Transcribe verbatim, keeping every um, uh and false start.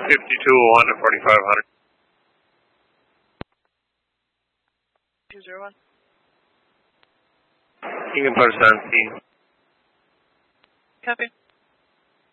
fifty-two oh one to forty-five hundred. two zero one. You can push seventeen. Copy.